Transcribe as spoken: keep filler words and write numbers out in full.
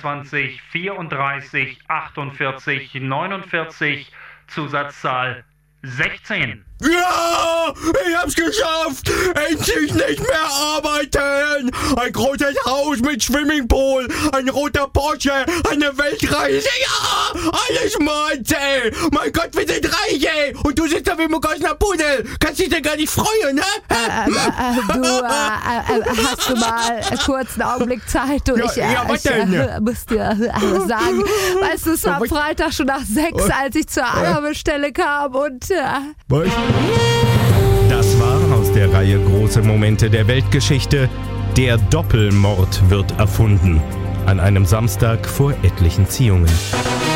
zweiundzwanzig, vierunddreißig, achtundvierzig, neunundvierzig, Zusatzzahl sechzehn. Ja, ich hab's geschafft! Endlich nicht mehr arbeiten! Ein großes Haus mit Swimmingpool, ein roter Porsche, eine Weltreise, ja! Alles meins, ey! Mein Gott, wir sind reich, ey! Und du sitzt da wie Muck aus einer Pudel! Kannst dich denn gar nicht freuen, ne? Äh, äh, du, äh, äh, hast du mal kurz einen Augenblick Zeit? Du, Ja, ich äh, ja, was ich, denn? äh, muss dir äh, sagen, weißt du, es war am Freitag schon nach sechs, als ich zur Eier-Bestelle kam und... Äh, Was? Das war aus der Reihe Große Momente der Weltgeschichte. Der Doppelmord wird erfunden. An einem Samstag vor etlichen Ziehungen.